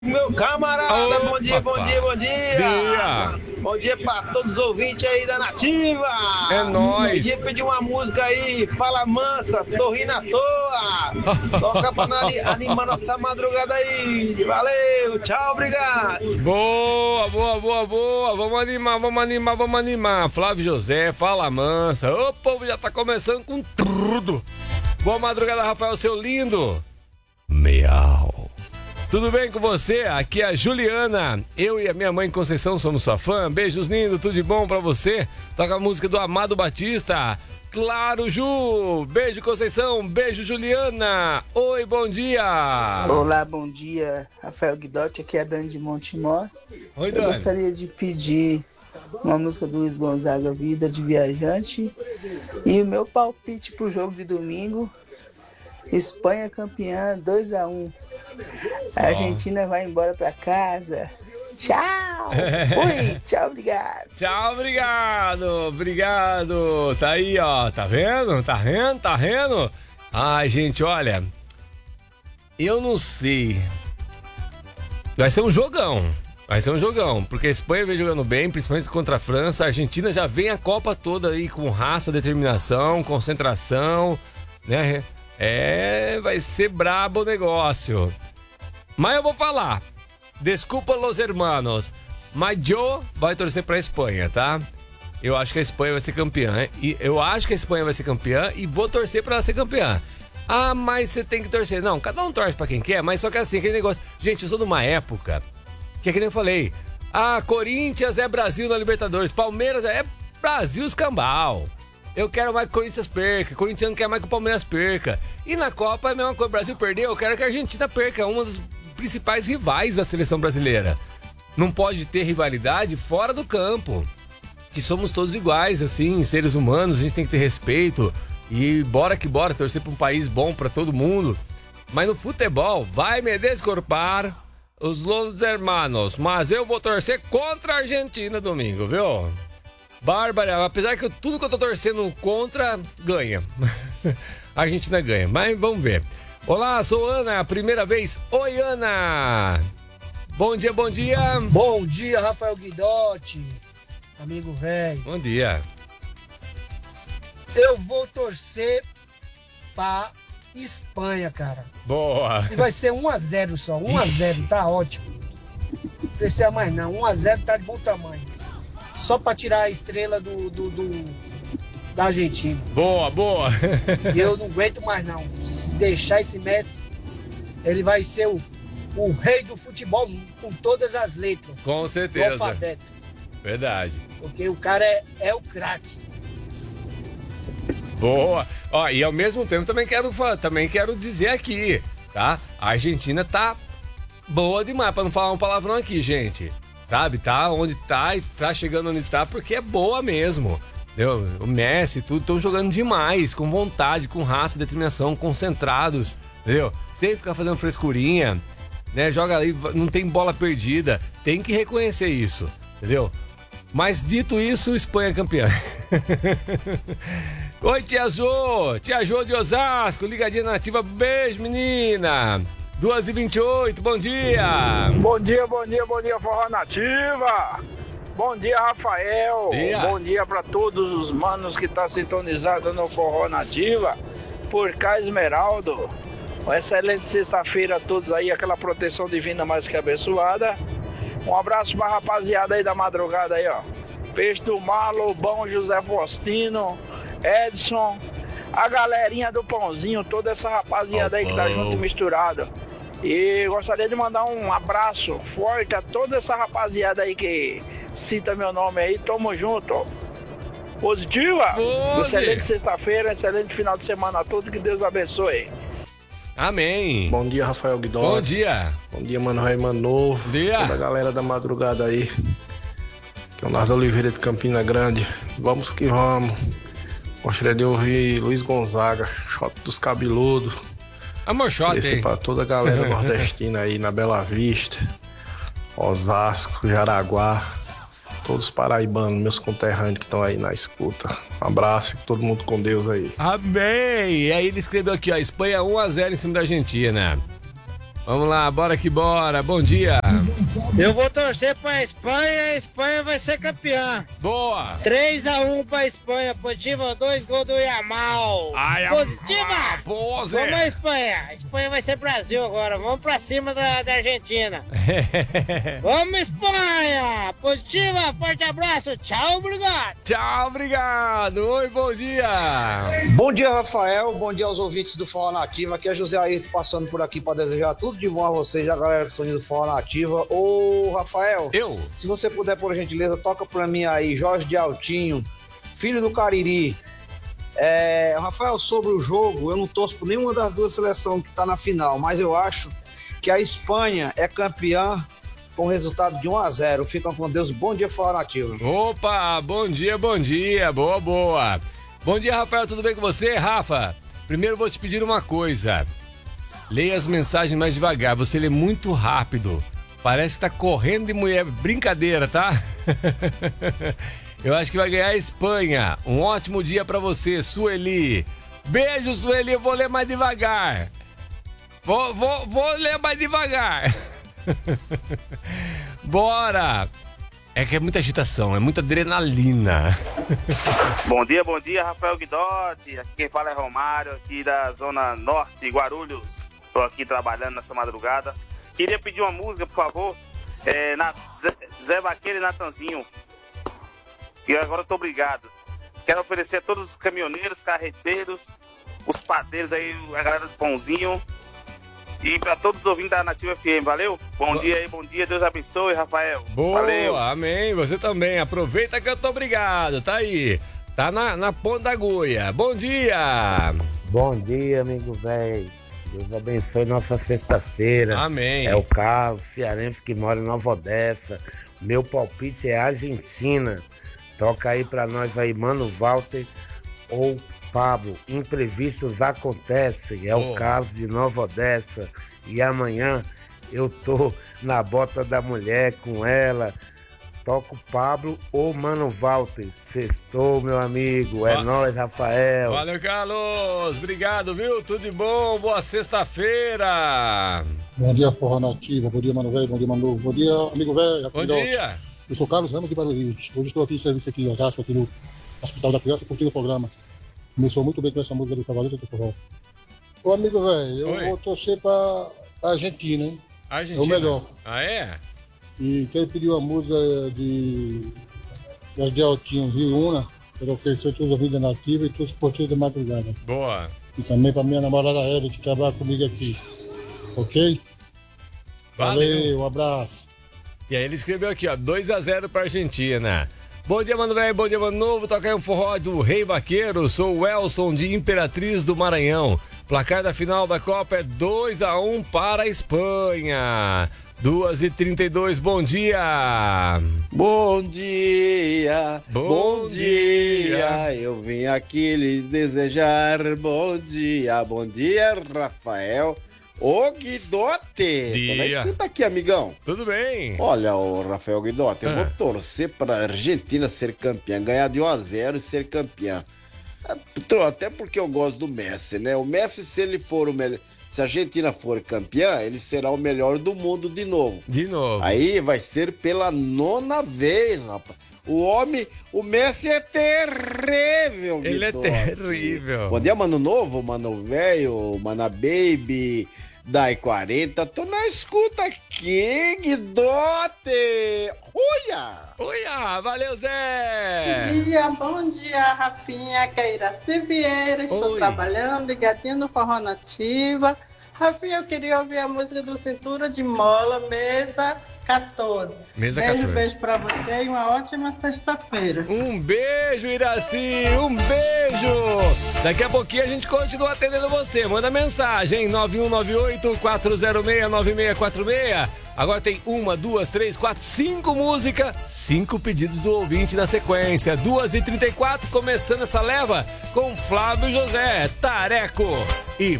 Meu camarada, Ô, bom dia, bom papá. dia, bom dia. Dia. Bom dia pra todos os ouvintes aí da Nativa. É nóis. Queria pedir uma música aí, Fala Mansa, tô rindo à toa. Toca pra animar nossa madrugada aí. Valeu, tchau, obrigado. Boa, boa, boa, boa. Vamos animar, vamos animar, vamos animar. Flávio José, Fala Mansa. O povo já tá começando com tudo. Boa madrugada, Rafael, seu lindo. Miau. Tudo bem com você? Aqui é a Juliana. Eu e a minha mãe Conceição somos sua fã. Beijos lindos, tudo de bom pra você. Toca a música do Amado Batista. Claro, Ju. Beijo, Conceição. Beijo, Juliana. Oi, bom dia. Olá, bom dia, Rafael Guidotti, aqui é a Dani de Montemor. Oi, Eu Dani. gostaria de pedir uma música do Luiz Gonzaga, Vida de Viajante. E o meu palpite pro jogo de domingo, Espanha campeã 2-1. A Argentina vai embora pra casa. Tchau! Fui! Tchau, obrigado! Tchau, obrigado. Obrigado. Tá aí, ó. Tá vendo? Tá vendo? Tá vendo? Ai, gente, olha. Eu não sei. Vai ser um jogão. Vai ser um jogão. Porque a Espanha vem jogando bem, principalmente contra a França. A Argentina já vem a Copa toda aí com raça, determinação, concentração, né? Vai ser brabo o negócio. Mas eu vou falar. Desculpa los hermanos, mas eu vai torcer pra Espanha, tá? Eu acho que a Espanha vai ser campeã. E eu acho que a Espanha vai ser campeã e vou torcer pra ela ser campeã. Ah, mas você tem que torcer. Não, cada um torce pra quem quer, mas só que assim, aquele negócio... Gente, eu sou de uma época que é que nem eu falei. Ah, Corinthians é Brasil na Libertadores, Palmeiras é Brasil escambau. Eu quero mais que o Corinthians perca, Corinthians não quer mais que o Palmeiras perca. E na Copa é a mesma coisa, o Brasil perdeu, eu quero que a Argentina perca, uma dos principais rivais da seleção brasileira. Não pode ter rivalidade fora do campo, que somos todos iguais, assim, seres humanos, a gente tem que ter respeito. E bora que bora, torcer pra um país bom pra todo mundo. Mas no futebol, vai me desculpar os los hermanos, mas eu vou torcer contra a Argentina domingo, viu? Bárbara, apesar que tudo que eu tô torcendo contra, ganha. A Argentina ganha, mas vamos ver. Olá, sou Ana, primeira vez. Oi, Ana. Bom dia, bom dia. Bom dia, Rafael Guidotti, amigo velho. Bom dia. Eu vou torcer pra Espanha, cara. Boa. E vai ser 1-0 só, 1-0, tá ótimo. Não precisa mais não, 1-0 tá de bom tamanho. Só pra tirar a estrela da Argentina. Boa, boa. E eu não aguento mais não. Se deixar esse Messi, ele vai ser o rei do futebol com todas as letras. Com Do certeza. alfabeto. Verdade. Porque o cara é o craque. Boa. Ó, e ao mesmo tempo também quero dizer aqui, tá? A Argentina tá boa demais, pra não falar um palavrão aqui, gente. Sabe? Tá onde tá e tá chegando onde tá porque é boa mesmo. Entendeu? O Messi e tudo estão jogando demais, com vontade, com raça, determinação, concentrados, entendeu? Sem ficar fazendo frescurinha, né? Joga ali, não tem bola perdida. Tem que reconhecer isso, entendeu? Mas dito isso, Espanha é campeã. Oi, tia Jô de Osasco, ligadinha na Nativa, beijo, menina. 2h28, bom dia. Bom dia, Forró Nativa. Bom dia, Rafael. Dia. Bom dia para todos os manos que tá sintonizado no Forró Nativa. Por cá, Esmeraldo. Uma excelente sexta-feira a todos aí, aquela proteção divina mais que abençoada. Um abraço pra rapaziada aí da madrugada aí, ó. Peixe do Mar, Lobão, José Faustino, Edson, a galerinha do Pãozinho, toda essa rapaziada aí que tá junto e misturado. E gostaria de mandar um abraço forte a toda essa rapaziada aí que cita meu nome aí. Tamo junto. Positiva? Excelente sexta-feira, excelente final de semana a todos. Que Deus abençoe. Amém. Bom dia, Rafael Guidotti. Bom dia. Bom dia, Mano Raimundo Novo. Bom dia. Toda a galera da madrugada aí. Que é o Nardo Oliveira de Campina Grande. Vamos que vamos. Gostaria de ouvir Luiz Gonzaga, Shot dos Cabeludos. Amor, shot, esse hein? pra toda a galera nordestina aí na Bela Vista, Osasco, Jaraguá, todos os paraibanos, meus conterrâneos que estão aí na escuta. Um abraço, todo mundo com Deus aí. Amém! E aí ele escreveu aqui, ó, Espanha 1-0 em cima da Argentina. Vamos lá, bora que bora. Bom dia. Eu vou torcer pra Espanha, a Espanha vai ser campeã. Boa. 3-1 pra Espanha, positiva, 2 gols do Yamal. Ai, positiva! Boa, Zé. Vamos a Espanha. A Espanha vai ser Brasil agora, vamos pra cima da Argentina. Vamos Espanha! Positiva, forte abraço, tchau, obrigado. Tchau, obrigado. Oi, bom dia. Bom dia, Rafael. Bom dia aos ouvintes do Forró Nativa. Aqui é José Ayrton passando por aqui para desejar tudo de bom a vocês, a galera que são do Forró Nativa. Ô, Rafael, se você puder, por gentileza, toca pra mim aí, Jorge de Altinho, filho do Cariri. Rafael, sobre o jogo, eu não torço por nenhuma das duas seleções que tá na final, mas eu acho que a Espanha é campeã com resultado de 1-0. Ficam com Deus. Bom dia, Forró Nativa. Opa, bom dia, bom dia. Boa, boa. Bom dia, Rafael, tudo bem com você? Rafa, primeiro vou te pedir uma coisa. Leia as mensagens mais devagar, você lê muito rápido. Parece que tá correndo de mulher. Brincadeira, tá? Eu acho que vai ganhar a Espanha. Um ótimo dia pra você, Sueli. Beijo, Sueli, eu vou ler mais devagar. Vou ler mais devagar. Bora! É que é muita agitação, é muita adrenalina. Bom dia, Rafael Guidotti. Aqui quem fala é Romário, aqui da Zona Norte, Guarulhos. Estou aqui trabalhando nessa madrugada. Queria pedir uma música, por favor, Zé Vaqueiro e Natanzinho. E agora eu tô obrigado. Quero oferecer a todos os caminhoneiros, carreteiros, os padeiros aí, a galera do Pãozinho. E para todos os ouvintes da Nativa FM, valeu? Bom dia aí, bom dia, Deus abençoe, Rafael. Boa, valeu. Amém, você também. Aproveita que eu tô obrigado, tá aí. Tá na ponta da agulha. Bom dia. Bom dia, amigo velho. Deus abençoe nossa sexta-feira. Amém. É o Carlos, cearense que mora em Nova Odessa. Meu palpite é Argentina. Toca aí pra nós aí, Mano Walter ou Pablo. Imprevistos acontecem. É o Carlos de Nova Odessa. E amanhã eu tô na bota da mulher com ela. Toco Pablo ou Mano Walter. Sextou, meu amigo. É nóis, Rafael. Valeu, Carlos. Obrigado, viu? Tudo de bom. Boa sexta-feira. Bom dia, Forró Nativa. Bom dia, Mano Velho. Bom dia, Manu. Bom dia, amigo velho. Bom dia. Eu sou Carlos Ramos de Barueri. Hoje estou aqui em serviço aqui em Osasco, aqui no Hospital da Criança, curtindo o programa. Começou muito bem com essa música do Cavaleiro do Forró. Ô, amigo velho, eu vou torcer pra Argentina, hein? Argentina? É o melhor. Ah, é? E quero pedir uma música de Altinho, Rio Una, para oferecer todos os ouvintes da Nativa e todos os porteiros da madrugada. Boa. E também para minha namorada Ela, que trabalha comigo aqui. Ok? Valeu, um abraço. E aí ele escreveu aqui, ó, 2-0 pra Argentina. Bom dia, mano velho, bom dia, mano novo. Toca aí um forró do Rei Vaqueiro. Sou o Elson de Imperatriz do Maranhão. Placar da final da Copa é 2-1 para a Espanha. 2h32, bom dia! Bom dia! Bom dia! Eu vim aqui lhe desejar bom dia, Rafael. Ô Guidotti! Tô na escuta aqui, amigão. Tudo bem? Olha, o Rafael Guidotti, eu vou torcer pra Argentina ser campeã, ganhar de 1-0 e ser campeã. Até porque eu gosto do Messi, né? O Messi, se ele for o melhor. Se a Argentina for campeã, ele será o melhor do mundo de novo. De novo. Aí vai ser pela 9ª vez, rapaz. O Messi é terrível, Ele Guidotti. é terrível. Bom dia, Mano Novo, Mano Velho, Mana Baby, Dai 40. Tô na escuta aqui, Guidotti. Uia, valeu, Zé. Bom dia, Rafinha, que é Iraci Vieira, estou trabalhando, ligadinho no Forró Nativa. Rafinha, eu queria ouvir a música do Cintura de Mola, Mesa 14. Mesa 14. Beijo pra você e uma ótima sexta-feira. Um beijo, Iraci, um beijo. Daqui a pouquinho a gente continua atendendo você. Manda mensagem, 9198-406-9646. Agora tem 1, 2, 3, 4, 5 músicas, 5 pedidos do ouvinte na sequência. 2h34, começando essa leva com Flávio José, Tareco e